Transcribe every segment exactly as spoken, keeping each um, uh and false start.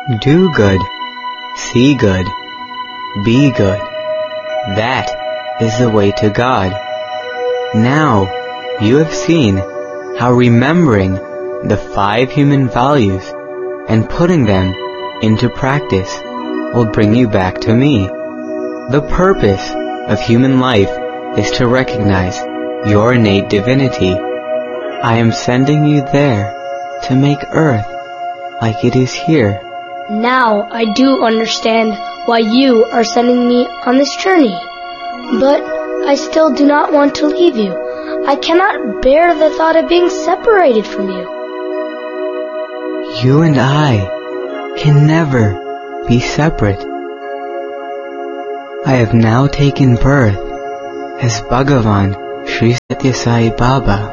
Do good, see good, be good. That is the way to God. Now you have seen how remembering the five human values and putting them into practice will bring you back to me. The purpose of human life is to recognize your innate divinity. I am sending you there to make Earth like it is here. Now I do understand why you are sending me on this journey. But I still do not want to leave you. I cannot bear the thought of being separated from you. You and I can never be separate. I have now taken birth as Bhagavan Sri Satya Sai Baba.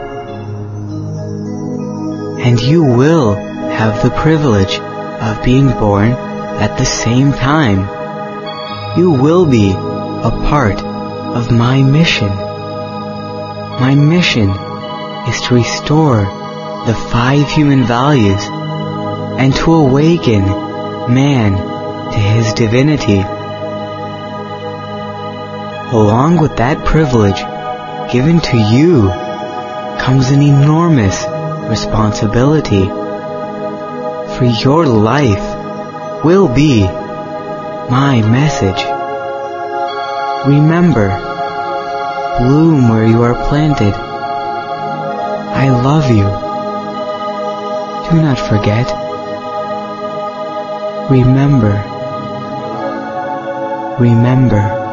And you will have the privilege of being born at the same time. You will be a part of my mission. My mission is to restore the five human values and to awaken man to his divinity. Along with that privilege given to you comes an enormous responsibility. For your life will be my message. Remember, bloom where you are planted. I love you. Do not forget. Remember. Remember.